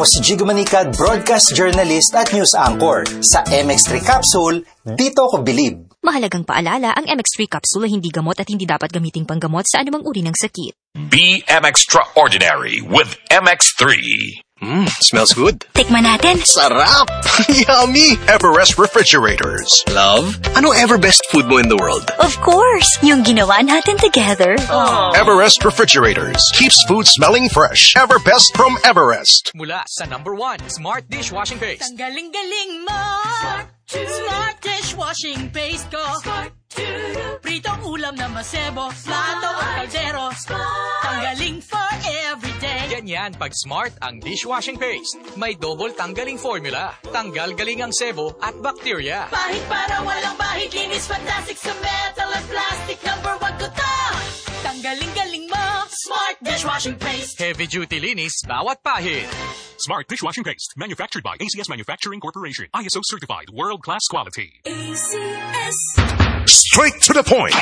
Ako si Jigo Manicad, broadcast journalist at news anchor. Sa MX3 Capsule, dito ako bilib. Mahalagang paalala, ang MX3 capsule ay hindi gamot at hindi dapat gamiting panggamot sa anumang uri ng sakit. Be extraordinary with MX3. Smells good. Tikman natin. Sarap! Yummy! Everest Refrigerators. Love, ano ever best food mo in the world? Of course! Yung ginawa natin together. Everest Refrigerators. Keeps food smelling fresh. Everbest from Everest. Mula sa #1 Smart Dishwashing Paste. Ang galing-galing mo. Smart Dishwashing Paste ko. Pritong ulam na masebo, plato o kaldero. Tanggaling for everyday. Ganyan pag Smart ang dishwashing paste. May double tanggaling formula. Tanggal galing ang sebo at bacteria. Bahid para walang bahid, linis fantastic sa metal at plastic. #1 ko to. Tanggaling-galing mo. Smart Dishwashing Paste. Heavy duty linis bawat pahid. Smart Dishwashing Paste, manufactured by ACS Manufacturing Corporation. ISO certified, world-class quality. ACS. Straight to the point.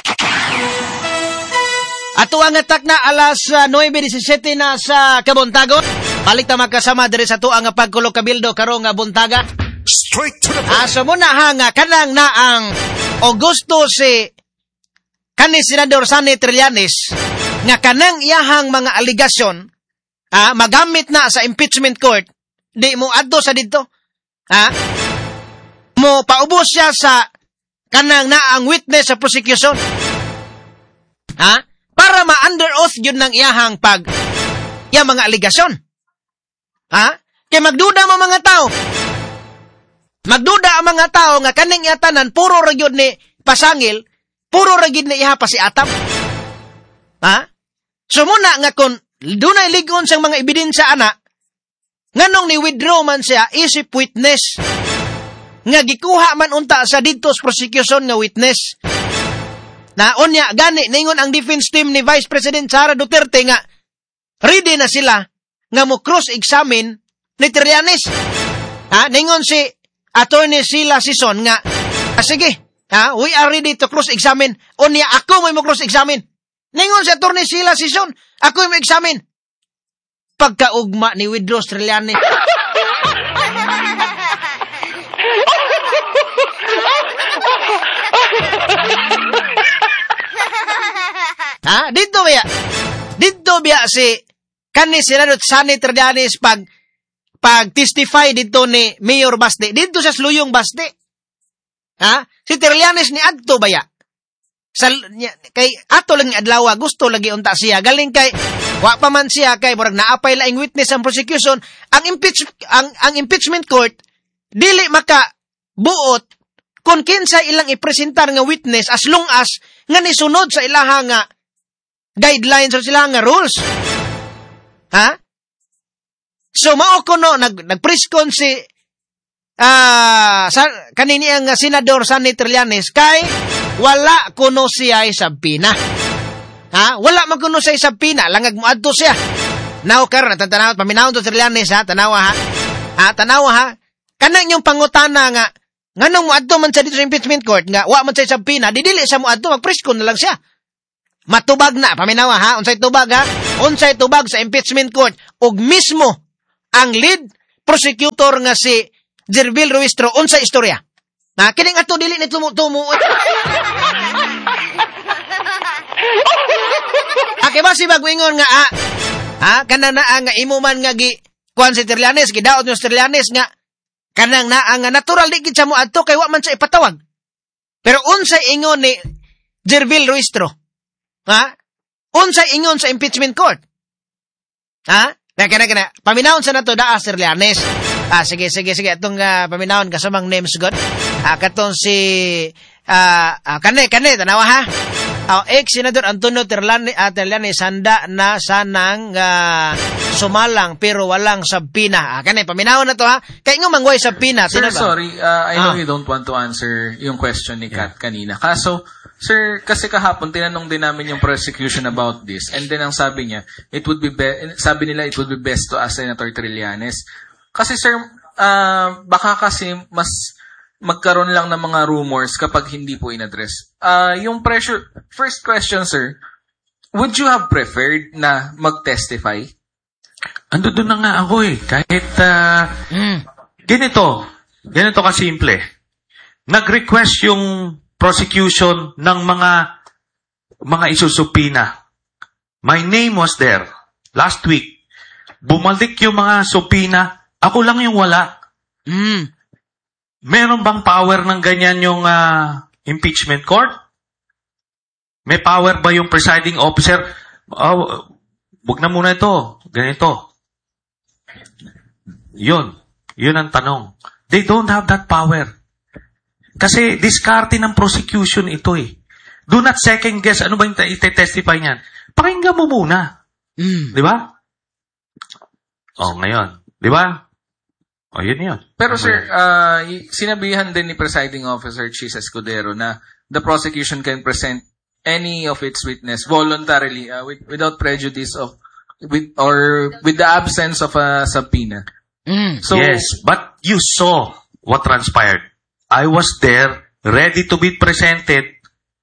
Ato ang atak na alas 9:17 na sa Kabuntagon. Balik ta magkasama diri sa ato ang pagkulo kabildo karong buntaga. Straight to the point. Asa mo na hanga kanang na ang Augusto si kanis Senador Sani Trillanes nga kanang iyahang mga aligasyon magamit na sa impeachment court. Di mo adto sa dito. Mo paubos siya sa kanang na ang witness sa prosecution. Para ma-under oath yun ng iyahang mga aligasyon. Kaya magduda mo mga tao. Magduda ang mga tao nga kaning iyatanan, puro ragyod ni pasangil, puro ragyod ni iha pa si Atam. So muna nga kung dunay ligon siyang mga ebidensya nganong ni withdraw man siya isip witness. Nga gikuha man unta sa dito sa prosecution nga witness. Na unya gani ningon ang defense team ni Vice President Sara Duterte nga ready na sila nga mo cross-examine ni Trillanes. Ningon si Attorney Sheila Sison nga sige, we are ready to cross-examine. Unya ako mo cross-examine. Ningon si Attorney Sheila Sison, ako mo examine. Pagkaugma ni withdraw Trillanes. Dito biya si kanis Senador Sani Trillanes pag testify dito ni Mayor Baste. Dito sa Sluyong Baste. Si Trillanes ni adto baya. Kay ato lang adlaw gusto lagi unta siya. Galing kay wa pa man siya kay murag naapay laing witness ang prosecution. Ang impeachment court dili maka buot kung kinsa ilang ipresentar nga witness as long as nga nisunod sa ilaha nga guidelines o sila nga rules. So mao kuno nagpreskon si kanini ang Senador Sani Trillanes kay wala kuno siya sa pina. Wala man kuno siya sa pina, langag moadto siya. Now karon tatanawat paminawon to Trillanes tanawa kanang yung pangutana nga nganong moadto man sa dito sa impeachment court nga wa man siya sa pina, didili sa moadto magpreskon na lang siya. Matubag na, paminawa unsay tubag unsay tubag sa impeachment court, ug mismo ang lead prosecutor nga si Jervil Ruistro, unsay istorya. Kining ato dili ni tumu-tumu. Kaya ba si Bagwingon nga, kanang na nga imo man nga kuan si Trillanes, gidaot yung Trillanes nga, kanang na nga natural di kitsa mo adto kay wa man sa ipatawag. Pero unsay ingon ni Jervil Ruistro, unsay ingon sa impeachment court. Kana paminawon sa nato daa Sir Trillanes. Sige atong paminawon kasamang names god. Katon si kane tanawa ex-senador Antonio Trillanes handa na sanang sumalang pero walang sabpina. Kane paminawon na to kay nga mangway sabpina. Sir, sorry, I know you don't want to answer yung question ni Kat kanina. Kaso sir, kasi kahapon tinanong din namin yung prosecution about this, and then ang sabi niya, sabi nila it would be best to ask Senator Trillanes. Kasi sir, baka kasi mas magkaroon lang ng mga rumors kapag hindi po in-address. Yung first question sir, would you have preferred na mag-testify? ando doon na nga ako eh. Kahit, ganito kasimple. Nag-request yung prosecution ng mga isusupina. My name was there last week. Bumalik yung mga supina. Ako lang yung wala. Meron bang power ng ganyan yung impeachment court? May power ba yung presiding officer? Wag na muna ito. Ganito. Yun ang tanong. They don't have that power. Kasi diskarte ng prosecution ito eh. Do not second guess. Ano ba yung ite-testify niyan? Pakinggan mo muna. Di ba? Ngayon. Di ba? Yun. Pero sir, sinabihan din ni Presiding Officer Chis Escudero na the prosecution can present any of its witness voluntarily without prejudice with the absence of a subpoena. So, yes, but you saw what transpired. I was there, ready to be presented.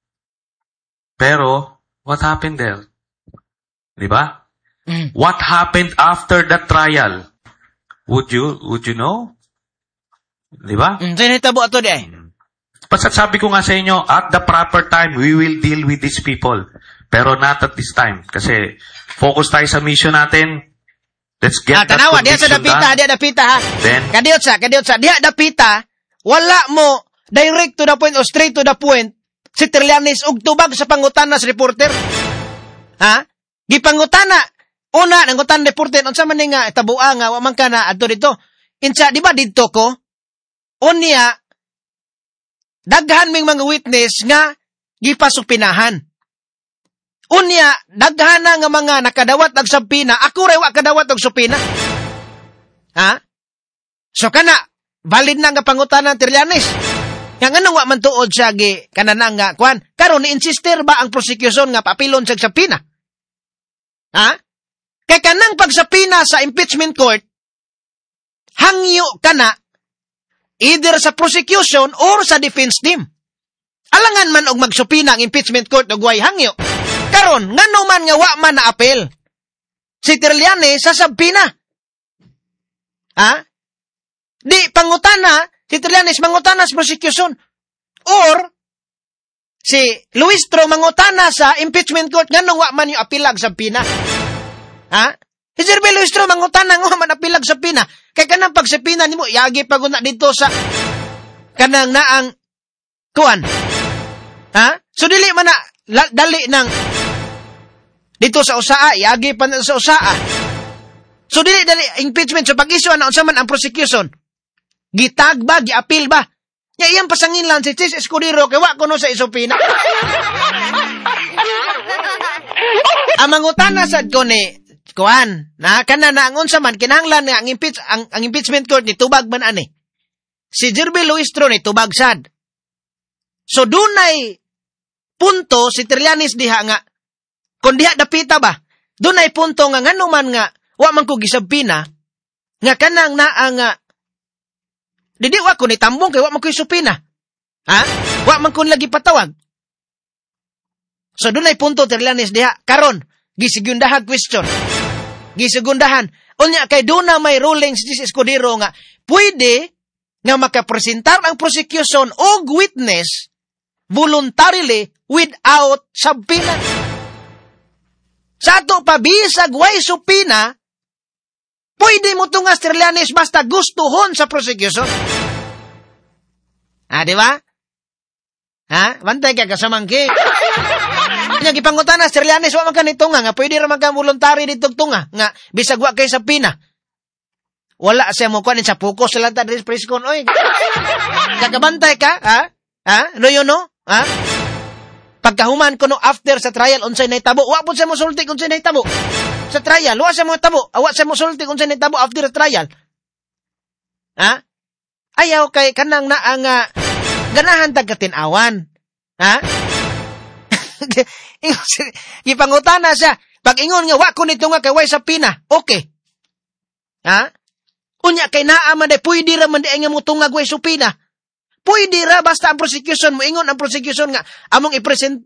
Pero, what happened there? Diba? What happened after the trial? Would you know? Diba? Sinitabo ato di ay. Sabi ko nga sa inyo, at the proper time, we will deal with these people. Pero not at this time. Kasi, focus tayo sa mission natin. Let's get that tanawa, diya sa dapita ha. Then, Kadiyot sa, diya dapita, wala mo, direct to the point o straight to the point, si Trillanes og tubag sa pangutanas reporter. Ha? Gipangutana, una, nangutan reporter, unsa man nga, tabua nga, wamang ka na, ato dito. Insa, di ba dito ko? Unya, daghan ming mga witness nga gipasupinahan. Unya, daghan na nga mga nakadawat og subpina, ako ray wa kadawat og supina. Ha? So kana valid na nga pangutanan Trillanes. Nga nganong wa man tuod siya gi kanana nga kwan. Karon ni insister ba ang prosecution nga papilon sa subpina? Ha? Kay kanang pagsapina sa impeachment court, hangyo kana either sa prosecution or sa defense team. Alangan man og magsupina ang impeachment court og way hangyo. Karon, ngano man nga wa man na apel. Si Trillanes sa subpina. Ha? Di pangutana, si Trillanes mangutana sa prosecution. Or si Luistro mangutana sa impeachment court nganong wa man yung apilag subpina. Ha? Si Jerby Luistro mangutana nga wa man apilag subpina. Kay kanang pagsapina nimo yagi pagod na dito sa kanang naang kuan. Ha? So dili man na dali ng dito sa usaa, yagi pa na sa usaa. So dili impeachment so pag-issue na unsa man ang prosecution. Gitag ba, giapil ba? Nya iyang pasangin lang si Chis Escudero kay wa kuno sa isupina. Ang mangutana sad ko ni kuan, na kana na ang unsa man kinahanglan nga ang impeachment court ni tubag man ani. Si Jerby Luistro ni tubag sad. So dunay punto si Trillanes diha nga kung diha dapita ba, dunay punto nga ngano man nga wa man ko gisabpina nga kanang naa nga didi wa ko ni tambong kay wa man ko isupina. Ha? Wa man ko lagi patawag. So dunay punto Trillanes diha karon gisigundahan question. Gisigundahan unya kay duna may ruling si Chis Escudero nga pwede nga makapresentar ang prosecution og witness voluntarily without subpoena. Sa ato pa bisag way supina, pwede mo tungas Trillanes basta gustuhon sa prosecution. Di ba? Ha? Bantay ka kasamangki. Nya gipangutana Trillanes wa man kanito nga pwede ra man ka voluntary dito tunga nga bisag wa kay subpoena. Wala siya mo kuan sa focus sila ta press con oy. Kakabantay ka, ha? Ha? No you know? Ha? Pagkahuman ko no after sa trial unsay nahitabo, wa pud sa mo sulti unsay nahitabo. Sa trial, wa sa mo tabo, wa sa mo sulti unsay nahitabo after the trial. Ha? Ayaw kay kanang na ang ganahan tag katinawan. Ha? Gipangutana siya, pag ingon nga wa ko nito nga kay way sa pina. Okay. Ha? Unya kay naa man day pwede ra man di nga mutungag way supina. Pwede ra basta ang prosecution mo ingon ang prosecution nga among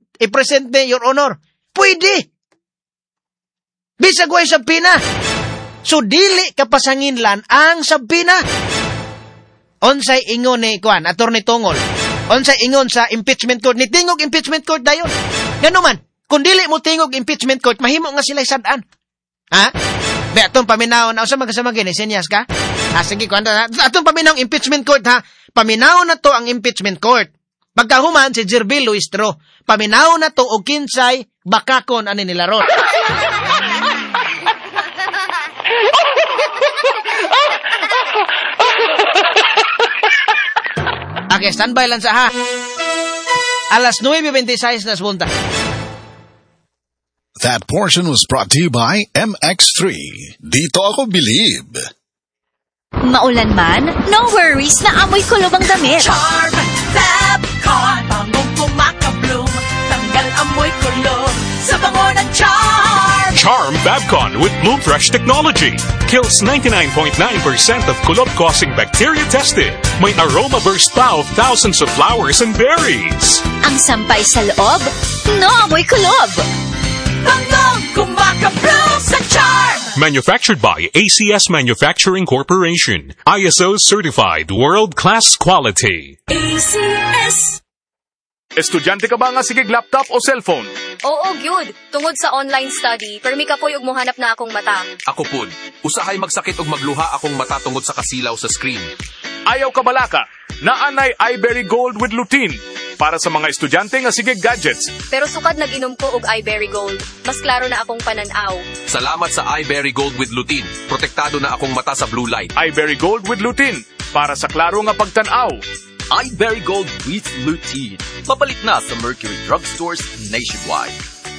i-present ni your honor. Pwede. Bisag way sa pina. So dili kapasanginlan ang sabina. Onsay ingon ni kuan Attorney Tungol. Onsay ingon sa impeachment court, ni tingog impeachment court dayon. Ngano man, kung dili mo tingog impeachment court, mahimo nga sila sad-an. Ha? Be atong paminaw na usa magkasama gini, senyas ka? Sige kuan na. Atong paminaw impeachment court ha. Paminaw na to ang impeachment court. Pagkahuman si Jervil Luistro, paminaw na to og kinsay bakakon ani nila ron. Okay, standby lang sa ha. Alas 9:26 na punta. That portion was brought to you by MX3. Dito ako believe. Maulan man, no worries na amoy kulob ang damit. Charm Fabcon, bangong kumaka-bloom, tanggal amoy kulob sa bango ng Charm. Charm Fabcon with Bloom Fresh technology. Kills 99.9% of kulob-causing bacteria tested. May aroma burst pa of thousands of flowers and berries. Ang sampay sa loob, no amoy kulob. Bangong kumaka-bloom sa Charm. Manufactured by ACS Manufacturing Corporation. ISO certified world-class quality. ACS. Estudyante ka ba nga sigig laptop o cellphone? Oo, gyud. Tungod sa online study, permi ka po'y og mohanap na akong mata. Ako pud, usahay magsakit og magluha akong mata tungod sa kasilaw sa screen. Ayaw ka balaka, naanay iBerry Gold with lutein para sa mga estudyante nga sigig gadgets. Pero sukad nag-inom ko og iBerry Gold, mas klaro na akong pananaw. Salamat sa iBerry Gold with lutein. Protektado na akong mata sa blue light. iBerry Gold with lutein para sa klaro nga pagtanaw. iBerry Gold with lutein. Mapalit na sa Mercury Drugstores nationwide.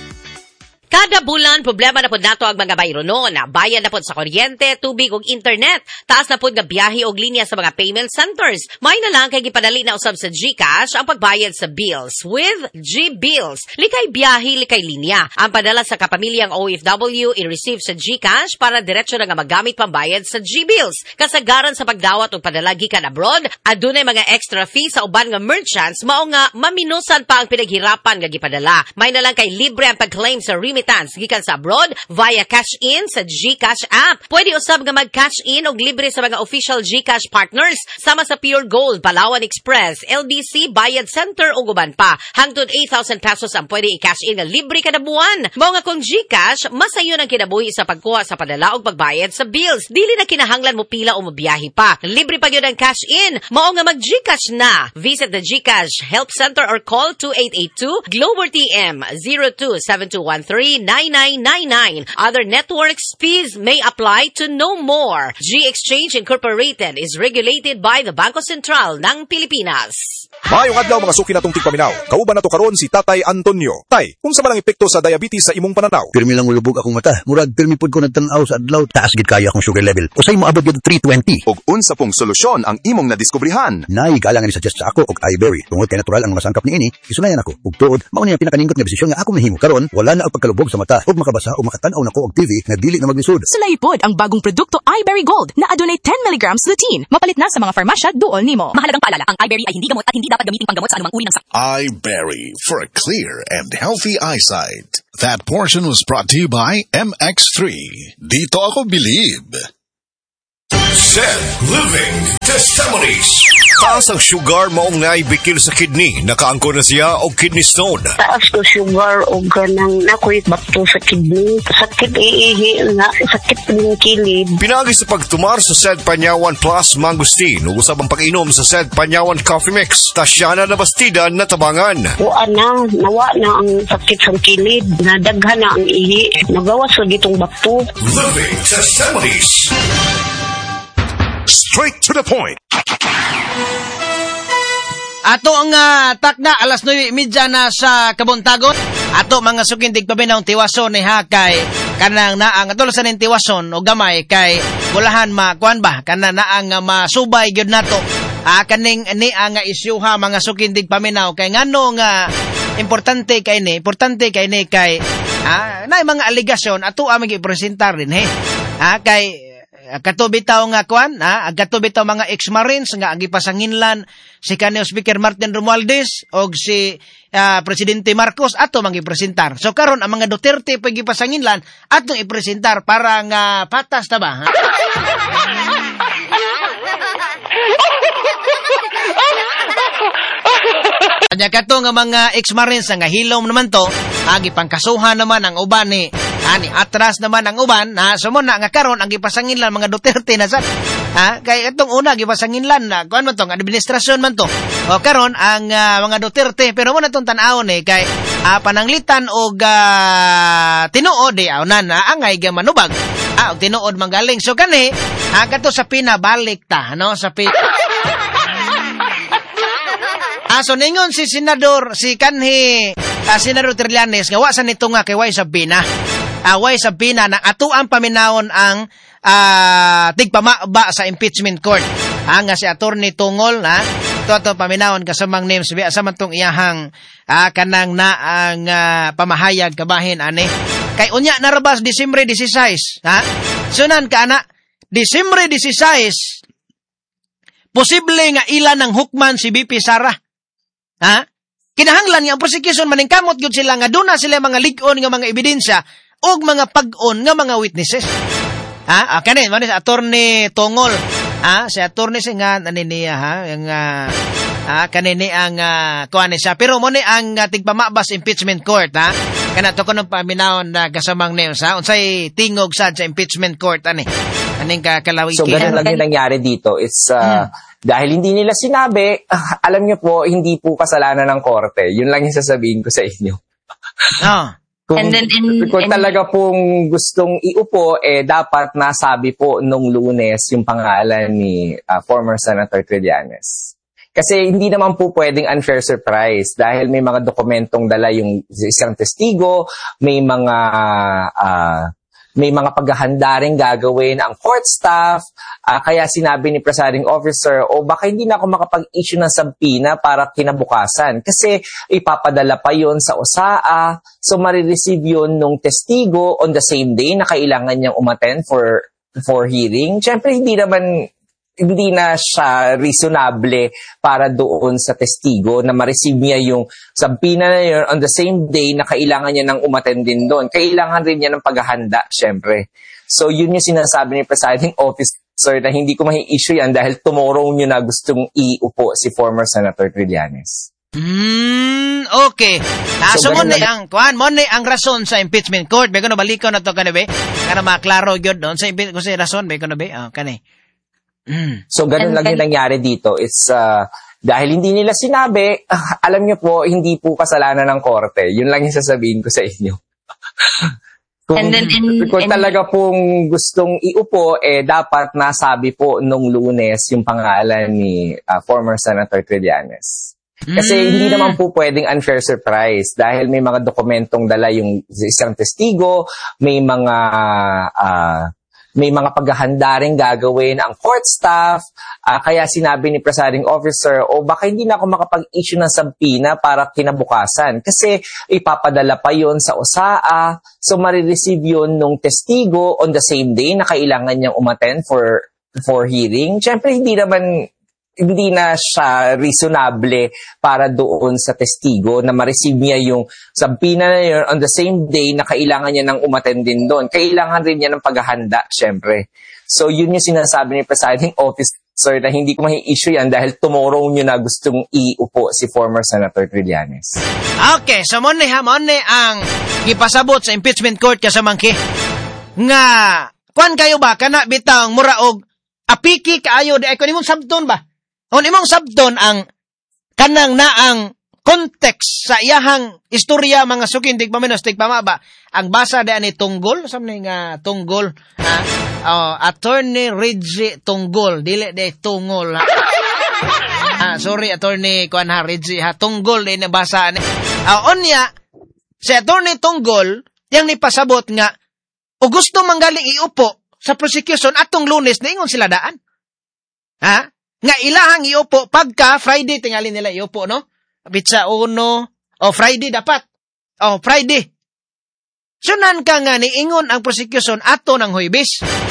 Kada bulan, problema na po nato ang mga bayronon. Bayad na po sa kuryente, tubig ug internet. Taas na po nga biyahe og linya sa mga payment centers. May na lang kay gipadali na usab sa GCash ang pagbayad sa bills with GBills. Likay biyahe, likay linya. Ang padala sa kapamilyang OFW i-receive sa GCash para diretso na nga magamit pambayad sa GBills. Kasagaran sa pagdawat og padala gikan abroad, adunay mga extra fee sa uban nga merchants mao nga maminusan pa ang pinaghirapan nga gipadala. May na lang kay libre ang pag-claim sa remittance gikan sa abroad via cash-in sa GCash app. Pwede usab nga mag-cash-in og libre sa mga official GCash partners sama sa Pure Gold, Palawan Express, LBC, Bayad Center ug uban pa. Hangtod 8,000 pesos ang pwede i-cash-in nga libre kada buwan. Mao nga kung GCash, masayon ang kinabuhi sa pagkuha sa padala ug pagbayad sa bills. Dili na kinahanglan mo pila o mobiyahe pa. Libre pa gyud ang cash-in. Mao nga mag-GCash na. Visit the GCash Help Center or call 2882 Global TM 0272139999. Other networks fees may apply to no more. G-Exchange Incorporated is regulated by the Bangko Sentral ng Pilipinas. Maayong adlaw mga suki natong tigpaminaw. Kauban nato karon si Tatay Antonio. Tay, kung sa malang epekto sa diabetes sa imong pananaw? Pirmi lang ulubog akong mata. Murag pirmi pud ko nagtan-aw sa adlaw. Taas gid kaya akong sugar level. Usay mo abot gid 320. Og unsa pong solusyon ang imong nadiskubrihan? Nay galang ni suggest sa ako og iBerry. Tungod kay natural ang mga sangkap niini, isunayan ako. Ug tuod, mao ni ang pinakaningkot nga desisyon nga ako mahimo karon. Wala na ang pagkalubog sa mata ug makabasa o makatan-aw nako og TV nga dili na maglisod. Sulay pod ang bagong produkto iBerry Gold na adunay 10 mg lutein. Mapalit na sa mga farmasya duol nimo. Mahalagang paalala, ang iBerry ay hindi gamot at hindi dapat gamiting panggamot sa anumang uri ng sakit. iBerry for a clear and healthy eyesight. That portion was brought to you by MX3. Dito ako believe. Zen Living Testimonies. Taas ang sugar maong naibikil sa kidney. Nakaangkon na siya o kidney stone. Taas ko sugar o ganang nakoy bakto sa kidney. Sakit iihi nga, sakit ng kilid. Pinagi sa pagtumar sa Sed Panyawan Plus Mangustin. Usab ang pag-inom sa Sed Panyawan Coffee Mix. Tasyana na bastida na tabangan. Nawa na ang sakit sa kilid. Nadaghan na ang ihi. Nagawas sa ditong bakto. Living Testimonies. Straight to the point. Ato ang takna alas 9:30 na sa Kabuntagon. Ato mga sukindig pabinaw tiwason ni Hakay kanang naang atol sa ning tiwason o gamay kay bulahan makuan ba kana naang masubay gyud nato. Kaning ni ang isyuha mga sukindig paminaw kay ngano nga importante kay ni nay mga aligasyon ato amig ipresentar din kay katubitaw nga kwan, katubitaw mga ex-marines nga ang gipasanginlan si kanyo Speaker Martin Romualdez o si Presidente Marcos ato mangipresentar. So karon ang mga Duterte pa gipasanginlan atong ipresentar para nga patas ta ba? Kanya kato nga mga ex-marines nga hilom naman to, gipangkasuhan naman ang uban ni atras naman ang uban, sumuna nga karon ang gipasanginlan mga Duterte na sad. Kay itong una gipasanginlan na kuan man to, administrasyon man to. O karon ang mga Duterte pero mo na tong tan-awon kay pananglitan og tinuod awnan angay ga manubag. Og tinuod manggaling. So kani kato sa pinabalik ta no sa so ningon si Senador, si kanhi, Senador Trillanes, nga wa sa nito nga kay way sabina. Way sabina na atuang paminawon ang tigpamaba sa impeachment court. Nga si Attorney Tungol, ito paminawon kasamang names, sa man tong iyahang kanang na ang pamahayag kabahin, ani. Kay unya narabas Disyembre 16, Sunan ka, ana, Disyembre 16, posible nga ilan ng hukman si BP Sara. Kinahanglan nga ang prosecution maningkamot gyud sila nga duna sila mga lig-on nga mga ebidensya og mga pag-on nga mga witnesses. Kani man si Attorney Tungol. Si Attorney nga niya ang kanini ang kuan siya pero mo ni ang tigpamabas impeachment court kana to kuno paminawon na kasamang names unsay tingog sad sa impeachment court aning kakalawi. So ganun lang yung nangyari dito. It's dahil hindi nila sinabi, alam niyo po, hindi po kasalanan ng korte. Yun lang yung sasabihin ko sa inyo. Kung talaga pong gustong iupo, dapat nasabi po nung Lunes yung pangalan ni former Senator Trillanes. Kasi hindi naman po pwedeng unfair surprise dahil may mga dokumentong dala yung isang testigo, may mga paghahanda rin gagawin ang court staff, kaya sinabi ni presiding officer, baka hindi na ako makapag-issue ng subpoena para kinabukasan kasi ipapadala pa yon sa OSAA, so marireceive yun nung testigo on the same day na kailangan niyang umattend for hearing. Siyempre, hindi na siya reasonable para doon sa testigo na ma-receive niya yung subpoena na yun on the same day na kailangan niya nang umattend din doon. Kailangan rin niya ng paghahanda, syempre. So, yun yung sinasabi ni presiding officer na hindi ko mai-issue yan dahil tomorrow nyo na gustong iupo si former Senator Trillanes. Okay. So mo ang rason sa impeachment court. Beko na balikaw na to kanabe. Para maklaro gyud doon sa rason beko na be. Kani. So, ganun lang yung nangyari dito. It's, dahil hindi nila sinabi, alam niyo po, hindi po kasalanan ng korte. Yun lang yung sasabihin ko sa inyo. Kung talaga pong gustong iupo, dapat nasabi po nung Lunes yung pangalan ni former Senator Trillanes. Kasi hindi naman po pwedeng unfair surprise dahil may mga dokumentong dala yung isang testigo, may mga paghahanda rin gagawin ang court staff, kaya sinabi ni presiding officer, baka hindi na ako makapag-issue ng subpoena para kinabukasan kasi ipapadala pa yon sa OSAA, so marireceive yun nung testigo on the same day na kailangan niyang umattend for hearing. Siyempre, hindi na siya reasonable para doon sa testigo na ma-receive niya yung subpoena na yun on the same day na kailangan niya nang umattend din doon. Kailangan rin niya ng paghahanda, syempre. So, yun yung sinasabi ni presiding officer na hindi ko mai-issue yan dahil tomorrow nyo na gustong iupo si former Senator Trillanes. Okay, so mo ang ipasabot sa impeachment court kasamangki. Nga, kuan kayo ba, kana bitang muraog, apiki kaayo, di ay kung imong sabton ba? Kung imong sabton ang kanang naang context sa iyahang istorya mga sukin tigpaminos tigpamaba ang basa de ani Tunggol samni nga Tunggol Attorney Reggie Tunggol dili de Tungol sorry Attorney kuan Reggie Tunggol din ang basa ni onya si Attorney Tunggol yang nipasabot nga o gusto manggaling iupo sa prosecution atong Lunes ningon sila daan nga ilahang iupo pagka Friday tingali nila iupo no Bitsa 1 Friday dapat Friday sunan ka nga niingon ang prosecution ato ng Huwebes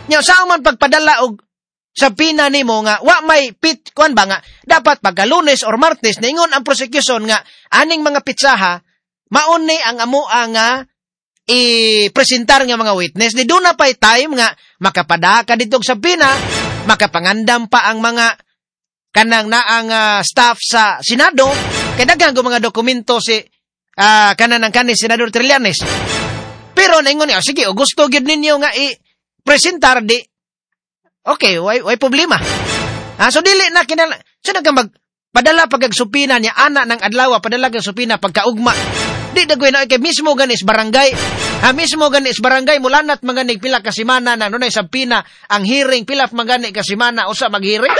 Nya sa man pagpadala og subpoena nimo nga wa may kuan ba nga dapat pagka Lunes or Martes ningon ang prosecution nga aning mga pitsaha maun ni ang amo nga i-presentar nga mga witness. Di doon na pa'y time nga makapadaka dito sa subpoena, makapangandam pa ang mga kanang naang staff sa Senado, kaya daghang mga dokumento si kanang kanis Senador Trillanes. Pero naingon niya, sige, gusto gyud ninyo nga i-presentar di, okay, way problema. So dili na kinala, so padala pagkagsupina niya, ana ng adlaw, padala kag supina pagkaugma. Di dagway na kay mismo ganis barangay. Mismo ganis barangay mulanat maganig pila ka semana na nunay subpina ang hearing pila magani ka semana usa mag-hearing.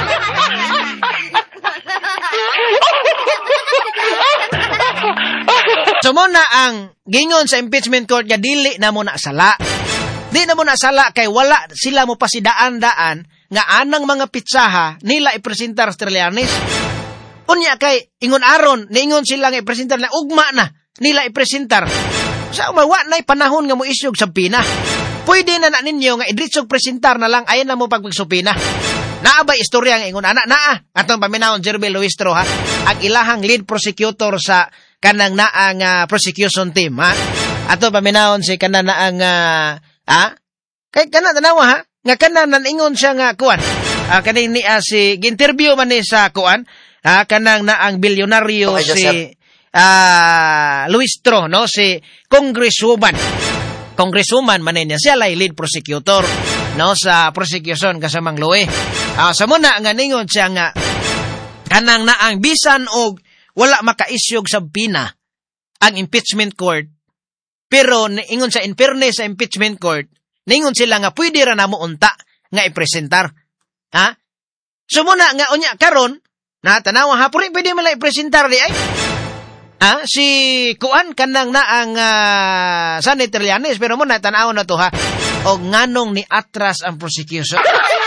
So mo na ang gingon sa impeachment court nga dili na mo na sala. Di na mo na sala kay wala sila mo pasidaan-daan nga anang mga pitsaha nila ipresentar sa Trillanes. Unya kay ingon aron niingon sila nga ipresentar na ugma na nila ipresentar. Sa umawa na'y panahon nga mo isyog sa pina. Pwede na ninyo nga idritsog presentar na lang ayan na mo pagpagsupina. Naabay istorya nga ingon ana naa atong paminawon Jerby Luistro ha ang ilahang lead prosecutor sa kanang naang prosecution team ha. Ato paminawon si kanang naang kay kana tanawa ha nga kana naningon siya nga kuan. Kaning ni si ginterview man ni sa kuan kanang naang bilyonaryo si Luistro no si Congresswoman man niya siya lay lead prosecutor no sa prosecution kasamang Loe. Sa muna nga ningon siya nga kanang naang bisan og wala makaisyog sa pina ang impeachment court pero ingon sa in fairness sa impeachment court ningon sila nga pwede ra namo unta nga ipresentar. So muna nga unya karon na tanawa ha puri pwede man ipresentar di ay si kuan kanang naang Sanit Trillanes pero muna tanaw na to ha og nganong ni atras ang prosecution.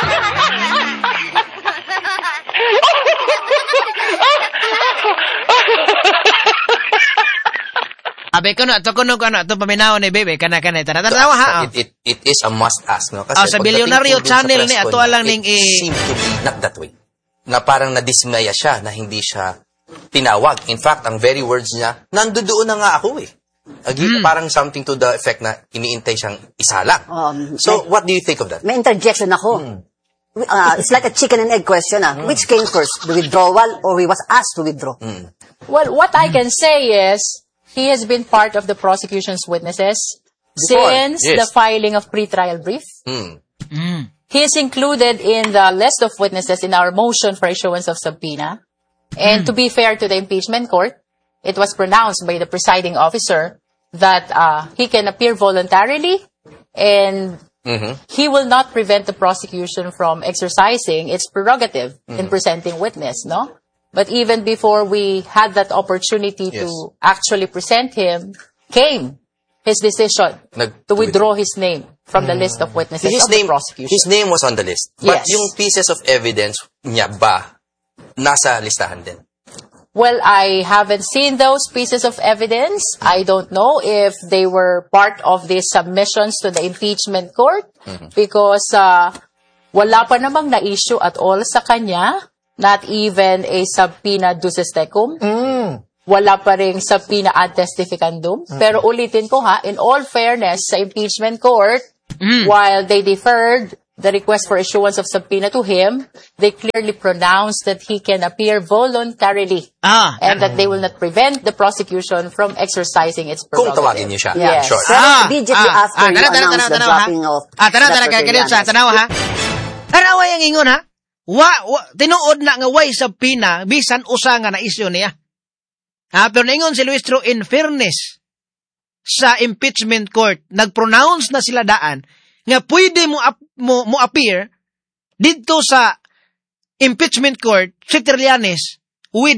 Abe ko na to paminaw ni bebe kana tanawa ha. It is a must ask no kasi sa Bilyonaryo channel ni ato lang ning seem to be not that way. Na parang nadismaya siya na hindi siya tinawag. In fact, ang very words niya, nandoon na nga ako eh. Parang something to the effect na iniintay siyang isala. So, what do you think of that? May interjection ako. It's like a chicken and egg question. Which came first, the withdrawal or he was asked to withdraw? Well, what I can say is, he has been part of the prosecution's witnesses since the filing of pre-trial brief. He is included in the list of witnesses in our motion for issuance of subpoena. And to be fair to the impeachment court, it was pronounced by the presiding officer that he can appear voluntarily and he will not prevent the prosecution from exercising its prerogative in presenting witness, no? But even before we had that opportunity to actually present him, came his decision to withdraw his name from the list of witnesses of the prosecution. His name was on the list. But yung pieces of evidence niya ba nasa listahan din? Well, I haven't seen those pieces of evidence. I don't know if they were part of the submissions to the impeachment court because wala pa namang na-issue at all sa kanya, not even a subpoena duces tecum. Wala pa ring subpoena ad testificandum. Pero ulitin ko ha, in all fairness sa impeachment court, while they deferred the request for issuance of subpoena to him, they clearly pronounced that he can appear voluntarily and that they will not prevent the prosecution from exercising its prerogative. Kung tawagin niyo siya. Yes. Sure. Immediately after you announced the dropping of tanawa ha. Tanawa yung ingon ha. Tinuod na nga way subpoena bisan usa nga na-issue niya. Pero naingon si Luistro in fairness sa impeachment court, nag-pronounce na sila daan nga pwede mo appear dito sa impeachment court si Trillanes with